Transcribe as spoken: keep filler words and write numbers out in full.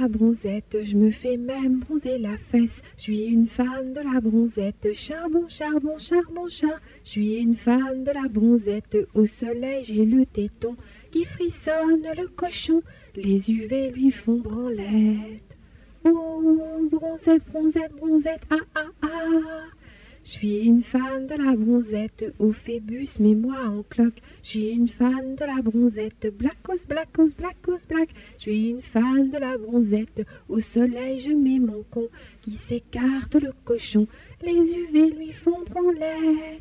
la bronzette, je me fais même bronzer la fesse. Je suis une fan de la bronzette, charbon, charbon, charbon, char. Je suis une fan de la bronzette, au soleil j'ai le téton qui frissonne le cochon, les U V lui font branlette. Oh, bronzette, bronzette, bronzette, ah ah ah. Je suis une fan de la bronzette, au phébus, mets-moi en cloque. Je suis une fan de la bronzette, blackos, blackos, blackos, black. Je suis une fan de la bronzette, au soleil je mets mon con qui s'écarte le cochon, les U V lui font branlette.